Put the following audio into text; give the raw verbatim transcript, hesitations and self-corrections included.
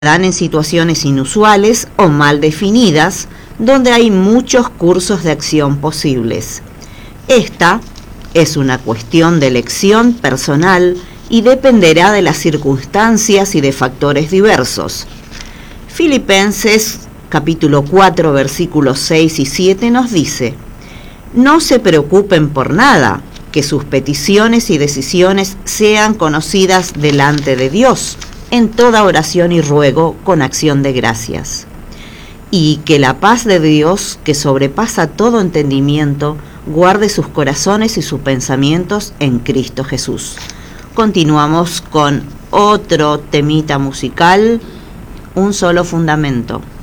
dan en situaciones inusuales o mal definidas, donde hay muchos cursos de acción posibles. Esta es una cuestión de elección personal y dependerá de las circunstancias y de factores diversos. Filipenses capítulo cuatro versículos seis y siete nos dice: no se preocupen por nada, que sus peticiones y decisiones sean conocidas delante de Dios, en toda oración y ruego con acción de gracias. Y que la paz de Dios, que sobrepasa todo entendimiento, guarde sus corazones y sus pensamientos en Cristo Jesús. Continuamos con otro temita musical, Un solo fundamento.